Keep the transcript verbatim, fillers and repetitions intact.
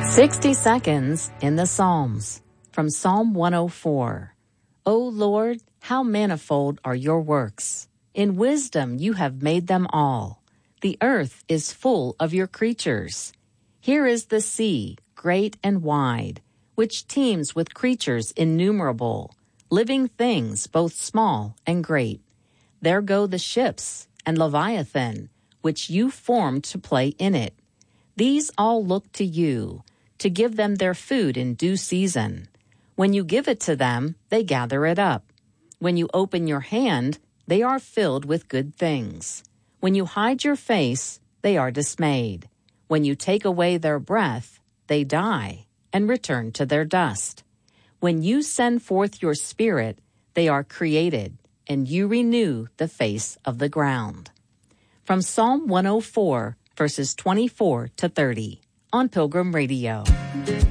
sixty seconds in the Psalms from Psalm one oh four. O Lord, how manifold are your works. In wisdom you have made them all. The earth is full of your creatures. Here is the sea, great and wide, which teems with creatures innumerable, living things both small and great. There go the ships and Leviathan, which you formed to play in it. These all look to you, to give them their food in due season. When you give it to them, they gather it up. When you open your hand, they are filled with good things. When you hide your face, they are dismayed. When you take away their breath, they die and return to their dust. When you send forth your spirit, they are created, and you renew the face of the ground. From Psalm one oh four, verses twenty-four to thirty, on Pilgrim Radio.